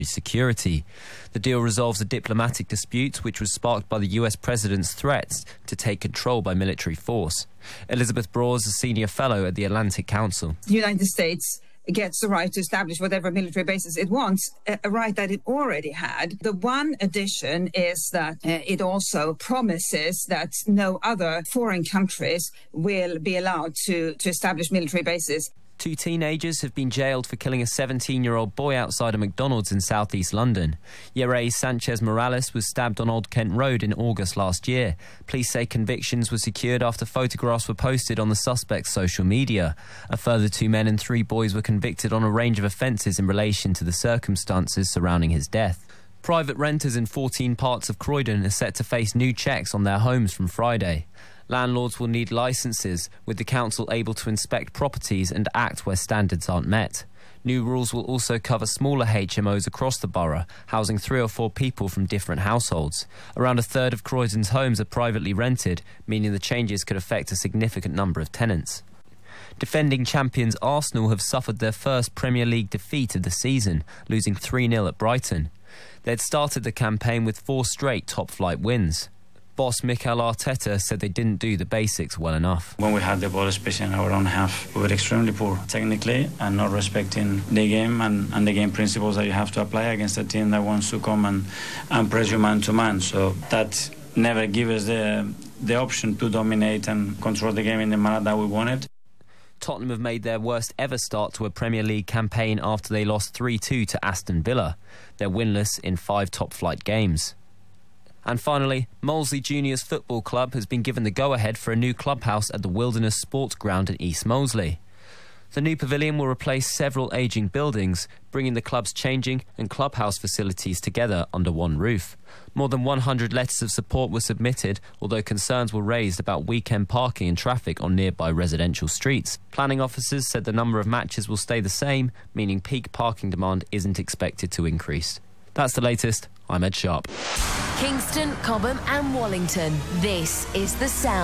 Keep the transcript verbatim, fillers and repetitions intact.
security. The deal resolves a diplomatic dispute which was sparked by the U S president's threats to take control by military force. Elizabeth Broers, a senior fellow at the Atlantic Council. The United States gets the right to establish whatever military bases it wants, a right that it already had. The one addition is that uh, it also promises that no other foreign countries will be allowed to, to establish military bases. Two teenagers have been jailed for killing a seventeen-year-old boy outside a McDonald's in southeast London. Yerray Sanchez Morales was stabbed on Old Kent Road in August last year. Police say convictions were secured after photographs were posted on the suspect's social media. A further two men and three boys were convicted on a range of offences in relation to the circumstances surrounding his death. Private renters in fourteen parts of Croydon are set to face new checks on their homes from Friday. Landlords will need licences, with the council able to inspect properties and act where standards aren't met. New rules will also cover smaller H M Os across the borough, housing three or four people from different households. Around a third of Croydon's homes are privately rented, meaning the changes could affect a significant number of tenants. Defending champions Arsenal have suffered their first Premier League defeat of the season, losing three nil at Brighton. They'd started the campaign with four straight top-flight wins. Boss Mikel Arteta said they didn't do the basics well enough. When we had the ball, especially in our own half, we were extremely poor technically and not respecting the game and, and the game principles that you have to apply against a team that wants to come and, and press you man to man. So that never gives us the, the option to dominate and control the game in the manner that we wanted. Tottenham have made their worst ever start to a Premier League campaign after they lost three two to Aston Villa. They're winless in five top-flight games. And finally, Molesley Juniors Football Club has been given the go-ahead for a new clubhouse at the Wilderness Sports Ground in East Molesley. The new pavilion will replace several ageing buildings, bringing the club's changing and clubhouse facilities together under one roof. More than one hundred letters of support were submitted, although concerns were raised about weekend parking and traffic on nearby residential streets. Planning officers said the number of matches will stay the same, meaning peak parking demand isn't expected to increase. That's the latest. I'm Ed Sharp. Kingston, Cobham and Wallington. This is The Sound.